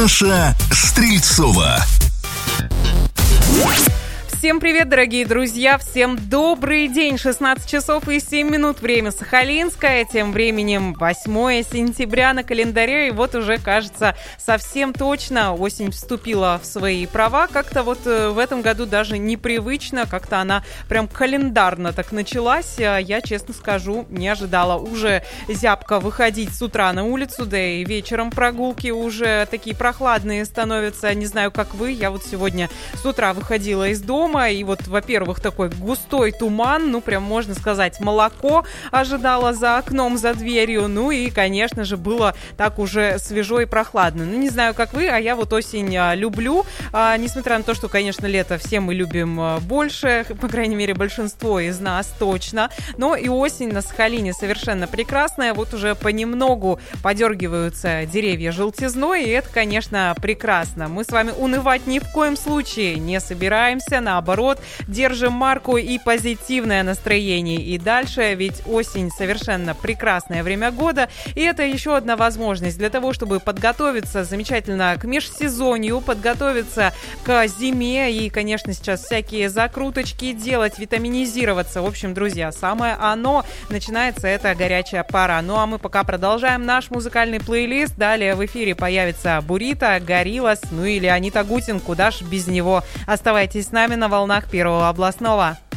Саша Стрельцова. Всем привет, дорогие друзья, всем добрый день, 16 часов и 7 минут, время Сахалинское, тем временем 8 сентября на календаре, и вот уже, кажется, совсем точно осень вступила в свои права, как-то вот в этом году даже непривычно, как-то она прям календарно так началась, я, честно скажу, не ожидала уже зябко выходить с утра на улицу, да и вечером прогулки уже такие прохладные становятся, не знаю, как вы, я вот сегодня с утра выходила из дома, и вот, во-первых, такой густой туман, ну, прям, можно сказать, молоко ожидала за окном, за дверью, ну, и, конечно же, было так уже свежо и прохладно. Ну, не знаю, как вы, а я вот осень люблю, несмотря на то, что, конечно, лето все мы любим больше, по крайней мере, большинство из нас точно, но и осень на Сахалине совершенно прекрасная, вот уже понемногу подергиваются деревья желтизной, и это, конечно, прекрасно. Мы с вами унывать ни в коем случае не собираемся, наоборот, держим марку и позитивное настроение и дальше, ведь осень совершенно прекрасное время года, и это еще одна возможность для того, чтобы подготовиться замечательно к межсезонью, подготовиться к зиме и, конечно, сейчас всякие закруточки делать, витаминизироваться. В общем, друзья, самое оно, начинается эта горячая пора. Ну а мы пока продолжаем наш музыкальный плейлист. Далее в эфире появится Бурито, Гориллаз, ну и Леонид Агутин, куда ж без него. Оставайтесь с нами на волнах Первого областного.